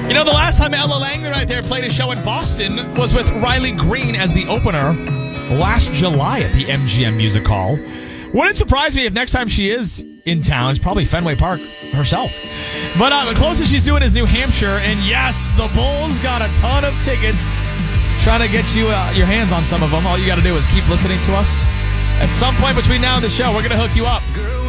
You know, the last time Ella Langley right there played a show in Boston was with Riley Green as the opener last July at the MGM Music Hall. Wouldn't surprise me if next time she is in town, it's probably Fenway Park herself. But the closest she's doing is New Hampshire. And yes, the Bulls got a ton of tickets. Trying to get you your hands on some of them. All you got to do is keep listening to us. At some point between now and the show, we're going to hook you up.